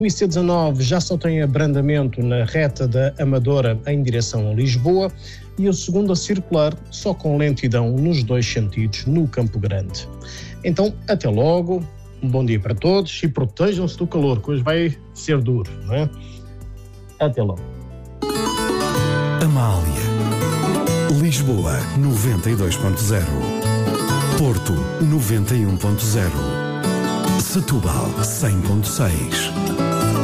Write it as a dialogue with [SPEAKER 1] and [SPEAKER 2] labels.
[SPEAKER 1] O IC19 já só tem abrandamento na reta da Amadora em direção a Lisboa e o segundo a circular só com lentidão nos dois sentidos no Campo Grande. Então, até logo, um bom dia para todos e protejam-se do calor, que hoje vai ser duro, não é? Até logo.
[SPEAKER 2] Amália. Lisboa 92.0. Porto 91.0. Setúbal 100.6.